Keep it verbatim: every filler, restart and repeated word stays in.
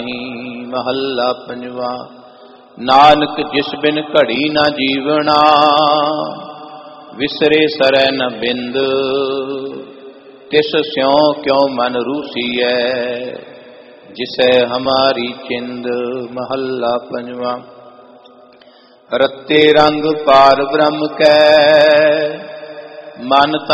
महला पंजवा। नानक जिस बिन घड़ी न जीवना, विसरे सरै न बिंद। तिस स्यों क्यों मन रूसीऐ, जिसै हमारी चिंद। महला पंजवा। रत्ते रंग पार ब्रह्म कै, मन